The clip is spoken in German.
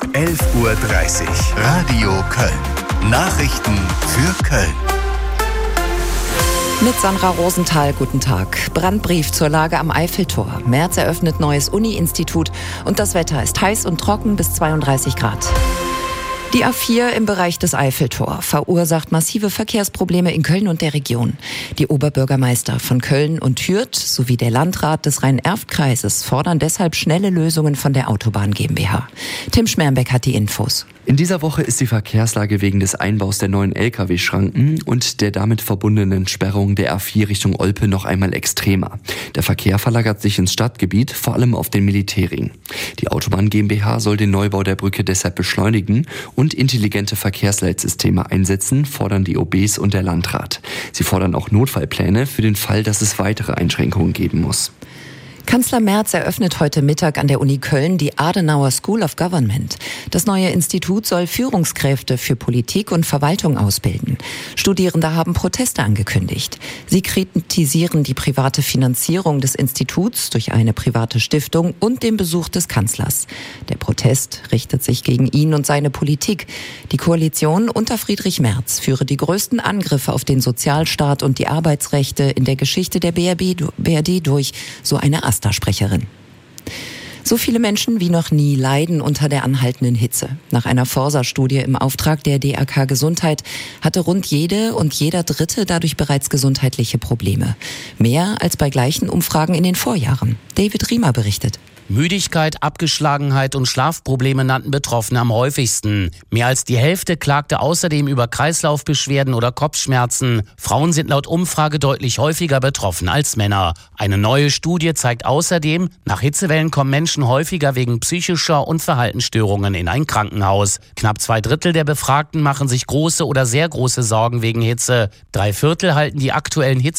11:30 Uhr. Radio Köln. Nachrichten für Köln. Mit Sandra Rosenthal, guten Tag. Brandbrief zur Lage am Eiffeltor. Merz eröffnet neues Uni-Institut und das Wetter ist heiß und trocken bis 32 Grad. Die A4 im Bereich des Eiffeltor verursacht massive Verkehrsprobleme in Köln und der Region. Die Oberbürgermeister von Köln und Hürth sowie der Landrat des Rhein-Erft-Kreises fordern deshalb schnelle Lösungen von der Autobahn GmbH. Tim Schmermbeck hat die Infos. In dieser Woche ist die Verkehrslage wegen des Einbaus der neuen Lkw-Schranken und der damit verbundenen Sperrung der A4 Richtung Olpe noch einmal extremer. Der Verkehr verlagert sich ins Stadtgebiet, vor allem auf den Militärring. Die Autobahn GmbH soll den Neubau der Brücke deshalb beschleunigen und intelligente Verkehrsleitsysteme einsetzen, fordern die OBs und der Landrat. Sie fordern auch Notfallpläne für den Fall, dass es weitere Einschränkungen geben muss. Kanzler Merz eröffnet heute Mittag an der Uni Köln die Adenauer School of Government. Das neue Institut soll Führungskräfte für Politik und Verwaltung ausbilden. Studierende haben Proteste angekündigt. Sie kritisieren die private Finanzierung des Instituts durch eine private Stiftung und den Besuch des Kanzlers. Der Protest richtet sich gegen ihn und seine Politik. Die Koalition unter Friedrich Merz führe die größten Angriffe auf den Sozialstaat und die Arbeitsrechte in der Geschichte der BRD durch, so eine AStA-Sprecherin. So viele Menschen wie noch nie leiden unter der anhaltenden Hitze. Nach einer Forsa-Studie im Auftrag der DRK Gesundheit hatte rund jede und jeder Dritte dadurch bereits gesundheitliche Probleme. Mehr als bei gleichen Umfragen in den Vorjahren. David Riemer berichtet. Müdigkeit, Abgeschlagenheit und Schlafprobleme nannten Betroffene am häufigsten. Mehr als die Hälfte klagte außerdem über Kreislaufbeschwerden oder Kopfschmerzen. Frauen sind laut Umfrage deutlich häufiger betroffen als Männer. Eine neue Studie zeigt außerdem, nach Hitzewellen kommen Menschen häufiger wegen psychischer und Verhaltensstörungen in ein Krankenhaus. Knapp 2/3 der Befragten machen sich große oder sehr große Sorgen wegen Hitze. 3/4 halten die aktuellen